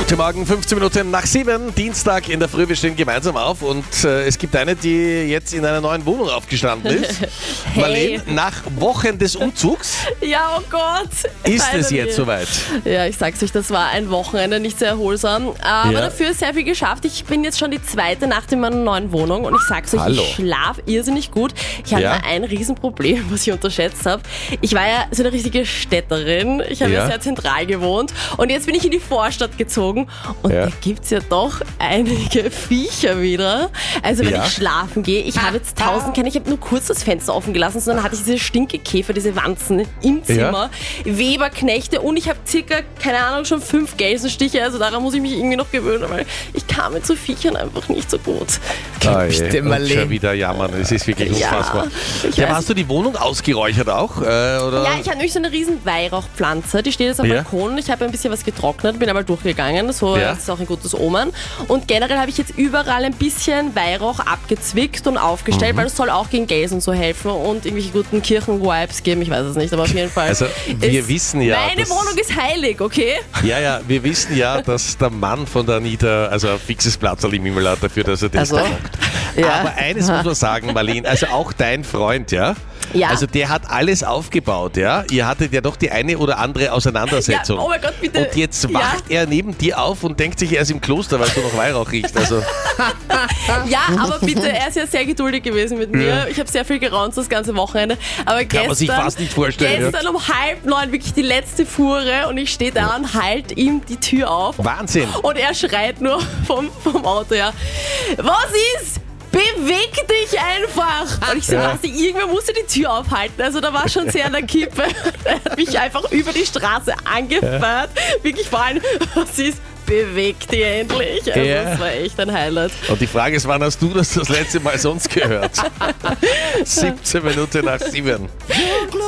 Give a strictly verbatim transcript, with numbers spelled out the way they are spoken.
Guten Morgen, fünfzehn Minuten nach sieben, Dienstag in der Früh, wir stehen gemeinsam auf und äh, es gibt eine, die jetzt in einer neuen Wohnung aufgestanden ist. Hey. Marlene, nach Wochen des Umzugs Ja, oh Gott. ist es Finally. jetzt soweit. Ja, ich sag's euch, das war ein Wochenende, nicht sehr erholsam, aber Ja. dafür sehr viel geschafft. Ich bin jetzt schon die zweite Nacht in meiner neuen Wohnung und ich sag's euch, Hallo. ich schlafe irrsinnig gut. Ich habe Ja. nur ein Riesenproblem, was ich unterschätzt habe. Ich war ja so eine richtige Städterin. Ich habe ja. Ja. sehr zentral gewohnt und jetzt bin ich in die Vorstadt gezogen und Ja. da gibt's ja doch einige Viecher wieder. Also wenn Ja. ich schlafen gehe, ich habe jetzt tausend keine, ich habe nur kurz das Fenster offen gelassen, sondern hatte ich diese Stinkekäfer, diese Wanzen im Zimmer, Weberknechte und ich habe circa, keine Ahnung, schon fünf Gelsenstiche, also daran muss ich mich irgendwie noch gewöhnen, weil ich kam mit so Viechern einfach nicht so gut. Ah, Bitte, je. Und Marlene. schon wieder jammern, es ist wirklich Ja, unfassbar. ich Ja, weiß. hast du die Wohnung ausgeräuchert auch? Äh, oder? Ja, ich habe nämlich so eine riesen Weihrauchpflanze, die steht jetzt am Ja. Balkon. Ich habe ein bisschen was getrocknet, bin einmal durchgegangen, so Ja. das ist auch ein gutes Omen. Und generell habe ich jetzt überall ein bisschen Weihrauch abgezwickt und aufgestellt, weil das soll auch gegen Gelsen so helfen und irgendwelche guten Kirchen-Vibes geben, ich weiß es nicht, aber auf jeden Fall. Also, wir ist- wissen ja, Meine dass- Wohnung ist heilig, okay? Ja, ja, wir wissen ja, dass der Mann von der Anita also ein fixes Platzerl im Himmel hat dafür, dass er das Also, da macht. ja. Aber eines muss man sagen, Marlene, also auch dein Freund, ja? Ja. Also der hat alles aufgebaut, ja? Ihr hattet ja doch die eine oder andere Auseinandersetzung. Ja, oh mein Gott, bitte. Und jetzt Ja. wacht er neben dir auf und denkt sich, er ist im Kloster, weil du noch Weihrauch riechst. Also, Ja, aber bitte, er ist ja sehr geduldig gewesen mit mir. Ja. Ich habe sehr viel geraunt das ganze Wochenende. Aber Kann gestern, man sich fast nicht vorstellen, ja. Gestern um halb neun wirklich die letzte Fuhre und ich stehe da und halt ihm die Tür auf. Wahnsinn. Und er schreit nur vom, vom Auto, ja. Was ist? Beweg dich einfach! Und ich so, Ja. was, irgendwer musste die Tür aufhalten. Also da war schon sehr an der Kippe. Er hat mich einfach über die Straße angefeuert. Wirklich vor allem, was ist? Beweg dich endlich. Also Ja. das war echt ein Highlight. Und die Frage ist, wann hast du das das letzte Mal sonst gehört? siebzehn Minuten nach sieben.